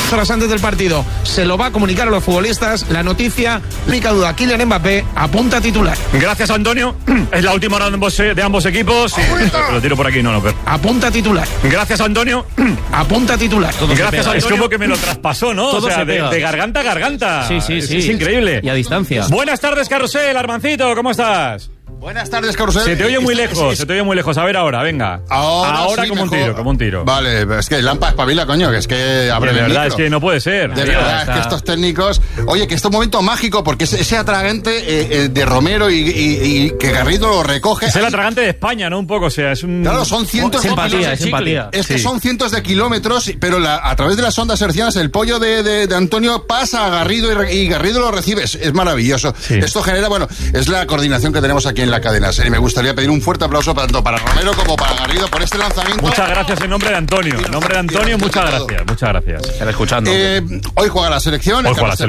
horas antes del partido se lo va a comunicar a los futbolistas. La noticia, única duda, Kylian Mbappé apunta a titular. Gracias, Antonio. Es la última hora de ambos equipos. Lo tiro por aquí, no. Apunta a titular. Gracias, Antonio. Apunta a titular. Gracias, Antonio. Es como que me lo traspasó, ¿no? Todo, o sea, de garganta a garganta. Sí. Es increíble. Y a distancia. Buenas tardes, Carrusel. Armancito, ¿cómo estás? Buenas tardes, Carusel. Se te oye muy lejos. A ver ahora, venga. Ahora sí, como un tiro. Vale, es que Lampa espabila, coño, que es que abre el De verdad, micro. es que no puede ser. De verdad, es que estos técnicos... Oye, que es un momento mágico, porque ese atragante de Romero y que Garrido lo recoge... Es el atragante de España, ¿no? Un poco, o sea, es un... Claro, son cientos de kilómetros. Es empatía. Es que son cientos de kilómetros, pero a través de las ondas hercianas el pollo de Antonio pasa a Garrido y Garrido lo recibe. Es maravilloso. Sí. Esto genera, es la coordinación que tenemos aquí en la cadena SER. Me gustaría pedir un fuerte aplauso tanto para Romero como para Garrido por este lanzamiento. Muchas gracias en nombre de Antonio. Muchas gracias. Estaré escuchando. Hoy juega la selección.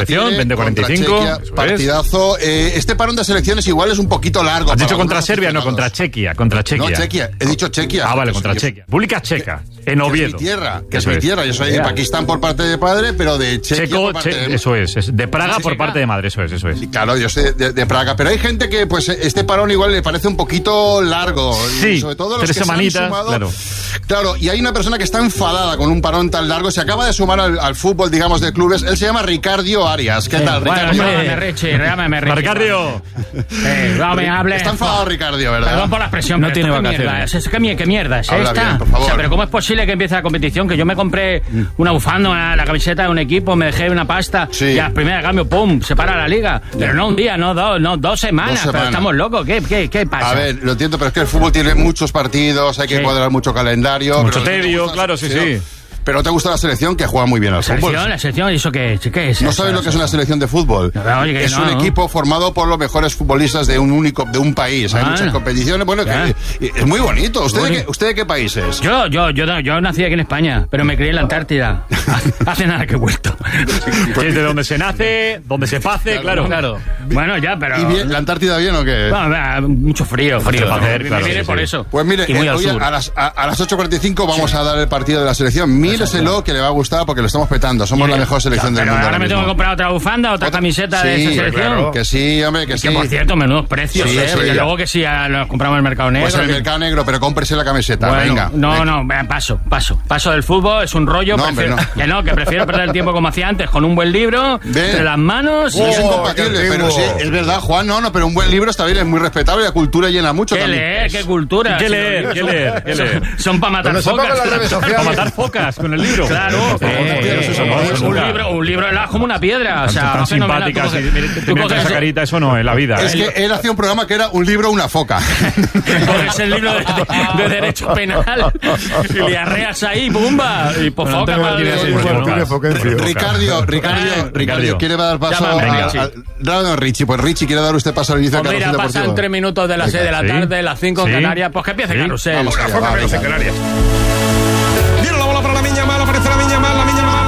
20:45. Partidazo. Este parón de selecciones igual es un poquito largo. ¿Has dicho contra Serbia? No, contra Chequia. No, Chequia. He dicho Chequia. Ah, vale, contra Chequia. República Checa, en Oviedo. Que es mi tierra. Yo soy de Pakistán por parte de padre, pero de Chequia por parte de... Eso es. De Praga por parte de madre, eso es. Claro, yo soy de Praga. Pero hay gente que, este parón igual le parece un poquito largo. Sí, y sobre todo los 3 semanitas, sumado, claro, y hay una persona que está enfadada con un parón tan largo. Se acaba de sumar al fútbol, digamos, de clubes. Él se llama Ricardo Arias. ¿Qué tal, Ricardo? Llámame Ricardo. No me hables. Está enfadado Ricardo, ¿verdad? Perdón por la expresión. No tiene vacaciones. ¿Qué mierda es Habla esta? bien, por favor. O sea, pero ¿cómo es posible que empiece la competición? Que yo me compré una bufanda, la camiseta de un equipo, me dejé una pasta y a la primera cambio, ¡pum!, se para la liga. Pero no un día, no 2 semanas. Pero estamos locos. ¿Qué pasa? A ver, lo entiendo, pero es que el fútbol tiene muchos partidos, hay que cuadrar mucho calendario. Mucho tedio, claro, sí. Pero ¿te gusta la selección? Que juega muy bien al fútbol. La selección, ¿eso qué es? ¿No sabes lo que es una selección de fútbol? Es un equipo formado por los mejores futbolistas de un país. Hay muchas competiciones. Que es muy bonito. ¿Usted de qué país es? Yo nací aquí en España, pero me crié en la Antártida. Hace nada que he vuelto. Es de donde se nace, donde se pase, claro. Bueno, ya, pero... ¿Y bien, la Antártida bien o qué? Mucho frío. Me viene por eso. Pues mire, hoy a las 8:45 vamos a dar el partido de la selección. Míreselo, que le va a gustar porque lo estamos petando. Somos la mejor selección del mundo. Ahora me tengo que comprar otra bufanda, otra camiseta de esa selección. Claro. Que sí, hombre, que sí. Que por cierto, menudos precios, porque luego que sí, nos compramos en el mercado negro. Pues en el mercado negro, pero cómprese la camiseta, venga. Paso del fútbol, es un rollo. Que prefiero perder el tiempo como hacía antes, con un buen libro, entre las manos. Es incompatible, pero sí, es verdad, Juan, pero un buen libro está bien, es muy respetable, la cultura llena mucho también. ¿Qué cultura? ¿Qué leer? Son para matar focas. Para matar focas con el libro. Claro, un libro es como una piedra. O sea, tan simpáticas. Tú coges esa carita, eso no, en la vida. Es que él hacía un programa que era un libro, una foca. Coges el libro de derecho penal y le arreas ahí, ¡bumba! Y por foca. Ricardo, ¿quiere dar paso a Richie? Pues Richie, ¿quiere dar usted paso al inicio de Carrusel Deportivo? Pasan 3 minutos de las 6 de la tarde, las 5 en Canarias. Pues que empiece Carrusel. Vamos, la foca empieza en Canarias. Viene la bola para la Miña Mal, aparece la Miña Mal.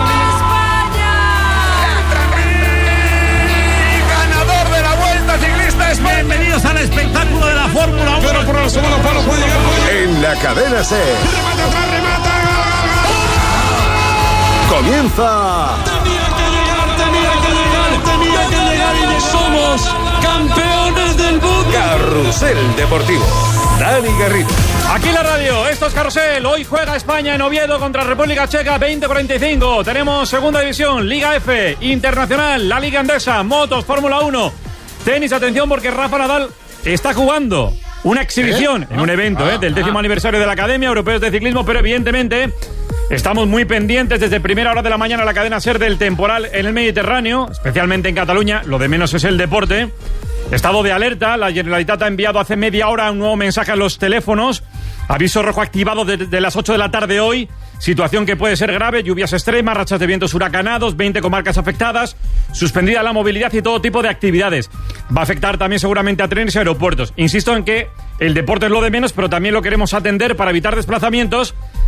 Ganador de la Vuelta Ciclista España. Bienvenidos al espectáculo de la Fórmula 1. Pero por el segundo palo puede llegar. En la cadena SER. Remata. Comienza. Tenía que llegar y somos campeones del mundo. Carrusel Deportivo. Dani Garrido. Aquí la radio, esto es Carrusel. Hoy juega España en Oviedo contra República Checa, 20:45. Tenemos segunda división, Liga F, Internacional, la Liga Andesa, motos, Fórmula 1. Tenis, atención porque Rafa Nadal está jugando una exhibición en un evento del 10º aniversario de la Academia Europeos de Ciclismo, pero evidentemente estamos muy pendientes desde primera hora de la mañana la cadena SER del temporal en el Mediterráneo, especialmente en Cataluña. Lo de menos es el deporte. Estado de alerta, la Generalitat ha enviado hace media hora un nuevo mensaje a los teléfonos. Aviso rojo activado desde las 8 de la tarde hoy. Situación que puede ser grave, lluvias extremas, rachas de vientos huracanados, 20 comarcas afectadas, suspendida la movilidad y todo tipo de actividades. Va a afectar también seguramente a trenes y aeropuertos. Insisto en que el deporte es lo de menos, pero también lo queremos atender para evitar desplazamientos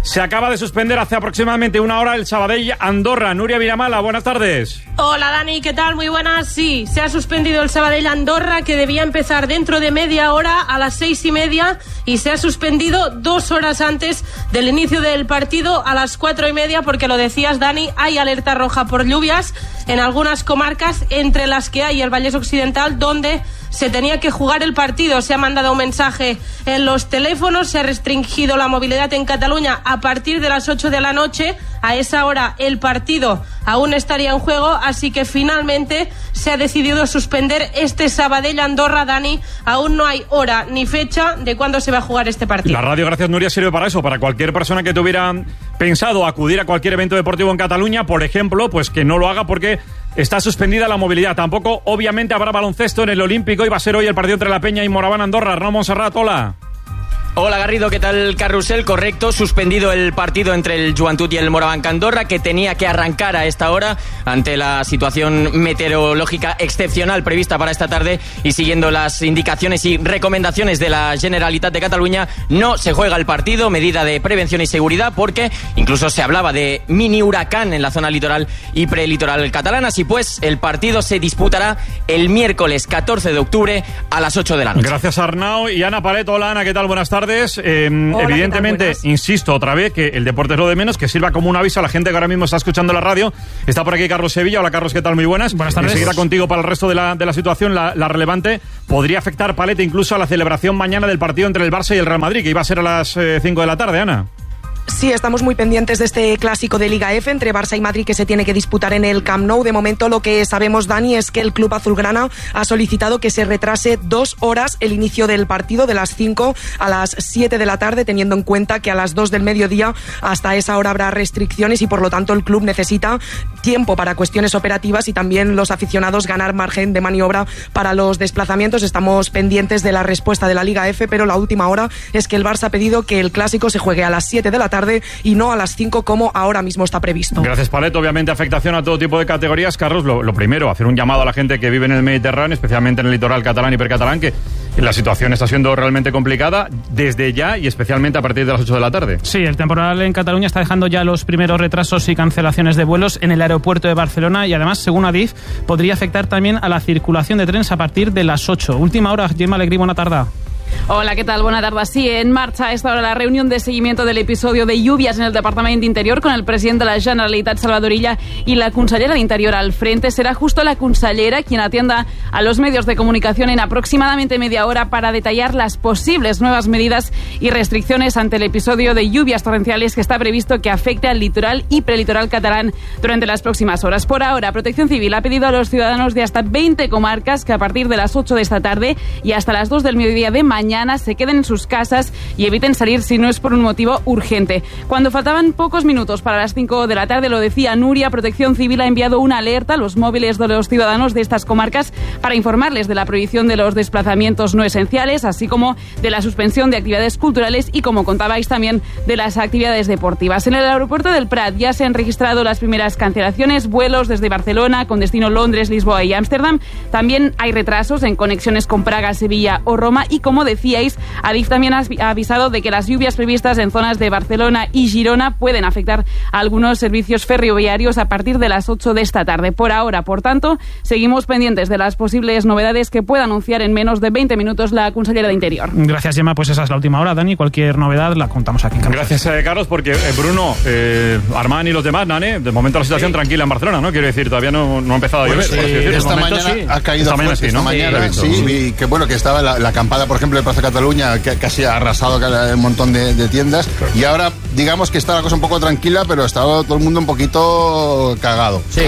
Se acaba de suspender hace aproximadamente una hora el Sabadell-Andorra. Nuria Viramala, buenas tardes. Hola Dani, ¿qué tal? Muy buenas. Sí, se ha suspendido el Sabadell-Andorra, que debía empezar dentro de media hora a las 6:30, y se ha suspendido 2 horas antes del inicio del partido, a las 4:30, porque lo decías, Dani, hay alerta roja por lluvias en algunas comarcas, entre las que hay el Vallés Occidental, donde se tenía que jugar el partido. Se ha mandado un mensaje en los teléfonos, se ha restringido la movilidad en Cataluña a partir de las 8 de la noche. A esa hora el partido aún estaría en juego, así que finalmente se ha decidido suspender este Sabadell-Andorra, Dani. Aún no hay hora ni fecha de cuándo se va a jugar este partido. La radio, gracias Nuria, sirve para eso, para cualquier persona que tuviera pensado acudir a cualquier evento deportivo en Cataluña, por ejemplo, pues que no lo haga porque está suspendida la movilidad. Tampoco, obviamente, habrá baloncesto en el Olímpico y va a ser hoy el partido entre La Peña y Moraván-Andorra. Arnau Montserrat, hola. Hola Garrido, ¿qué tal? Carrusel, correcto, suspendido el partido entre el Joventut y el Moraván-Andorra, que tenía que arrancar a esta hora ante la situación meteorológica excepcional prevista para esta tarde, y siguiendo las indicaciones y recomendaciones de la Generalitat de Cataluña, no se juega el partido, medida de prevención y seguridad, porque incluso se hablaba de mini huracán en la zona litoral y prelitoral catalana. Así pues, el partido se disputará el miércoles 14 de octubre a las 8 de la noche. Gracias Arnau. Y Ana Pareto, hola Ana, ¿qué tal? Buenas tardes. Hola, evidentemente, insisto otra vez que el deporte es lo de menos, que sirva como un aviso a la gente que ahora mismo está escuchando la radio. Está por aquí Carlos Sevilla. Hola Carlos, ¿qué tal? Muy buenas. Buenas tardes. Enseguida contigo para el resto de la situación, la relevante. Podría afectar, Palete, incluso a la celebración mañana del partido entre el Barça y el Real Madrid, que iba a ser a las 5 de la tarde, Ana. Sí, estamos muy pendientes de este clásico de Liga F entre Barça y Madrid, que se tiene que disputar en el Camp Nou. De momento lo que sabemos, Dani, es que el club azulgrana ha solicitado que se retrase 2 horas el inicio del partido, de las 5 a las 7 de la tarde, teniendo en cuenta que a las 2 del mediodía hasta esa hora habrá restricciones, y por lo tanto el club necesita tiempo para cuestiones operativas, y también los aficionados ganar margen de maniobra para los desplazamientos. Estamos pendientes de la respuesta de la Liga F, pero la última hora es que el Barça ha pedido que el clásico se juegue a las 7 de la tarde y no a las 5 como ahora mismo está previsto. Gracias, Palet. Obviamente afectación a todo tipo de categorías. Carlos, lo primero, hacer un llamado a la gente que vive en el Mediterráneo, especialmente en el litoral catalán y hipercatalán, que la situación está siendo realmente complicada desde ya y especialmente a partir de las 8 de la tarde. Sí, el temporal en Cataluña está dejando ya los primeros retrasos y cancelaciones de vuelos en el aeropuerto de Barcelona, y además, según Adif, podría afectar también a la circulación de trenes a partir de las 8. Última hora, Gemma Alegrí, buena tarde. Hola, ¿qué tal? Buena tarde. Sí, en marcha a esta hora la reunión de seguimiento del episodio de lluvias en el Departament d'Interior, con el presidente de la Generalitat, Salvador Illa, y la consellera de Interior al frente. Será justo la consellera quien atienda a los medios de comunicación en aproximadamente media hora para detallar las posibles nuevas medidas y restricciones ante el episodio de lluvias torrenciales que está previsto que afecte al litoral y prelitoral catalán durante las próximas horas. Por ahora, Protección Civil ha pedido a los ciudadanos de hasta 20 comarcas que a partir de las 8 de esta tarde y hasta las 2 del mediodía de mañana se queden en sus casas y eviten salir si no es por un motivo urgente. Cuando faltaban pocos minutos para las 5 de la tarde, lo decía Nuria, Protección Civil ha enviado una alerta a los móviles de los ciudadanos de estas comarcas para informarles de la prohibición de los desplazamientos no esenciales, así como de la suspensión de actividades culturales y, como contabais, también de las actividades deportivas. En el aeropuerto del Prat ya se han registrado las primeras cancelaciones, vuelos desde Barcelona con destino Londres, Lisboa y Ámsterdam. También hay retrasos en conexiones con Praga, Sevilla o Roma, y, como decíais, Adif también ha avisado de que las lluvias previstas en zonas de Barcelona y Girona pueden afectar a algunos servicios ferroviarios a partir de las 8 de esta tarde. Por ahora, por tanto, seguimos pendientes de las posibles novedades que pueda anunciar en menos de 20 minutos la consellera de Interior. Gracias, Gemma. Pues esa es la última hora, Dani. Cualquier novedad la contamos aquí. Gracias, Carlos, porque Bruno, Armán y los demás, Nane, de momento la situación tranquila en Barcelona, ¿no? Quiero decir, todavía no ha empezado a llover. Esta mañana ha caído fuerte, esta mañana, sí, y que bueno, que estaba la acampada, por ejemplo, de Plaza Cataluña, que casi ha arrasado un montón de tiendas, y ahora digamos que está la cosa un poco tranquila, pero estaba todo el mundo un poquito cagado. Sí,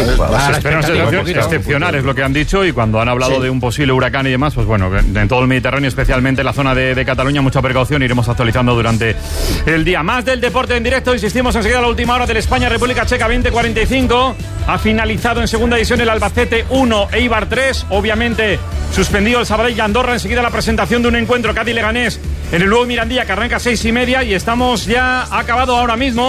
excepcional es lo que han dicho, y cuando han hablado de un posible huracán y demás, pues bueno, en todo el Mediterráneo, especialmente en la zona de Cataluña, mucha precaución, iremos actualizando durante el día. Más del deporte en directo, insistimos enseguida la última hora del España-República Checa 20:45. Ha finalizado en segunda división el Albacete 1, Eibar 3, obviamente suspendido el Sabadell y Andorra. Enseguida la presentación de un encuentro Cádiz-Leganés en el nuevo Mirandilla, que arranca 6:30, y estamos ya acabado ahora mismo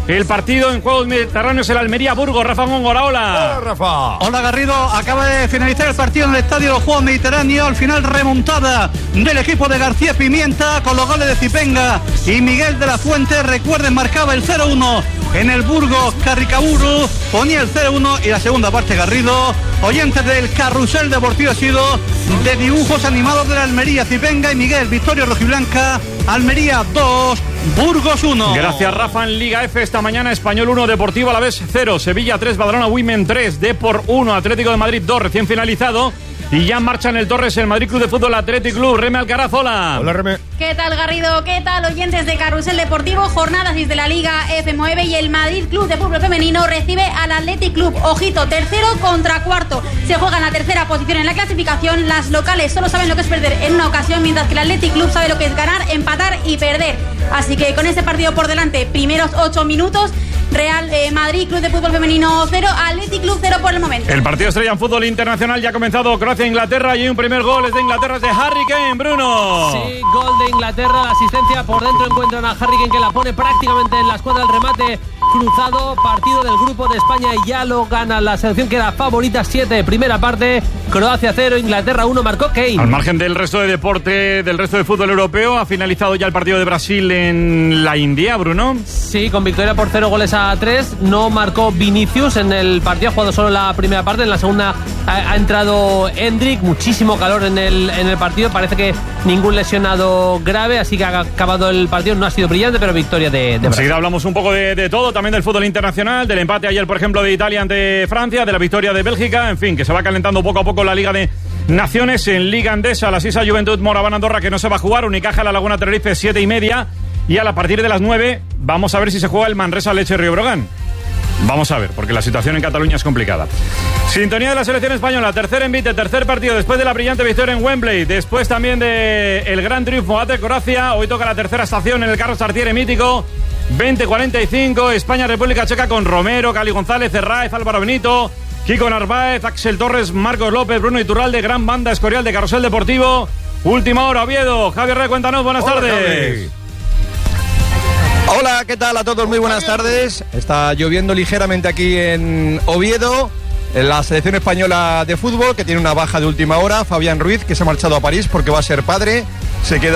el partido en Juegos Mediterráneos, el Almería-Burgos. Rafa Góngora, hola. Hola, Rafa. Hola, Garrido. Acaba de finalizar el partido en el estadio de los Juegos Mediterráneos. Al final, remontada del equipo de García Pimienta con los goles de Zipenga y Miguel de la Fuente. Recuerden, marcaba el 0-1 en el Burgos. Carricaburu ponía el 0-1 y la segunda parte, Garrido. Oyentes del Carrusel Deportivo ha sido de dibujos animados de la Almería. Zipenga y Miguel. Victoria rojiblanca. Almería 2, Burgos 1. Gracias, Rafa. En Liga F esta mañana, Español 1, Deportivo Alavés 0, Sevilla 3, Badalona Women 3, Depor 1, Atlético de Madrid 2, recién finalizado. Y ya en marcha en el Torres el Madrid Club de Fútbol Athletic Club. Reme Alcaraz, hola. Hola, Reme. ¿Qué tal, Garrido? ¿Qué tal, oyentes de Carrusel Deportivo? Jornada 6 de la Liga F9 y el Madrid Club de Fútbol Femenino recibe al Athletic Club. Ojito, tercero contra cuarto. Se juega en la tercera posición en la clasificación. Las locales solo saben lo que es perder en una ocasión, mientras que el Athletic Club sabe lo que es ganar, empatar y perder. Así que con este partido por delante, primeros 8 minutos, Real Madrid Club de Fútbol Femenino 0, Athletic Club 0 por el momento. El partido estrella en fútbol internacional ya ha comenzado. Croacia-Inglaterra y un primer gol es de Inglaterra, es de Harry Kane, Bruno. Sí, gol de Inglaterra, la asistencia por dentro, encuentran a Harry Kane que la pone prácticamente en la escuadra del remate cruzado. Partido del grupo de España y ya lo gana la selección que era favorita. 7, primera parte, Croacia 0, Inglaterra 1, marcó Kane. Al margen del resto de deporte, del resto de fútbol europeo, ha finalizado ya el partido de Brasil en la India, Bruno. Sí, con victoria por 0-3. No marcó Vinicius en el partido, ha jugado solo la primera parte. En la segunda ha entrado Endrick. Muchísimo calor en el partido. Parece que ningún lesionado grave, así que ha acabado el partido. No ha sido brillante, pero victoria de Brasil. Enseguida hablamos un poco de todo, también del fútbol internacional, del empate ayer, por ejemplo, de Italia ante Francia, de la victoria de Bélgica. En fin, que se va calentando poco a poco la Liga de Naciones. En Liga Endesa, la Sisa Juventud Moraván Andorra, que no se va a jugar. Unicaja La Laguna Tenerife 7:30. Y a partir de las 9 vamos a ver si se juega el Manresa Leche Río Brogan. Vamos a ver, porque la situación en Cataluña es complicada. Sintonía de la selección española, tercer envite, tercer partido, después de la brillante victoria en Wembley, después también del gran triunfo ante Croacia. Hoy toca la tercera estación en el Carlos Tartiere mítico. 20:45, España, República Checa, con Romero, Cali González, Herráez, Álvaro Benito, Kiko Narváez, Axel Torres, Marcos López, Bruno Iturralde, gran banda Escorial de Carrusel Deportivo. Última hora, Oviedo. Javier Rey, cuéntanos, buenas tardes. Javi. Hola, ¿qué tal a todos? Muy buenas tardes. Está lloviendo ligeramente aquí en Oviedo. En la selección española de fútbol, que tiene una baja de última hora, Fabián Ruiz, que se ha marchado a París porque va a ser padre. Se queda